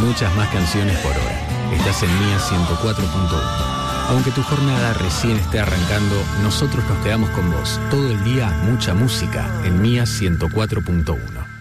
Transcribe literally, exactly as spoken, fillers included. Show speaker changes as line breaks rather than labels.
muchas más canciones por hora. Estás en Mía ciento cuatro punto uno. Aunque tu jornada recién esté arrancando, nosotros nos quedamos con vos. Todo el día, mucha música en Mía ciento cuatro punto uno.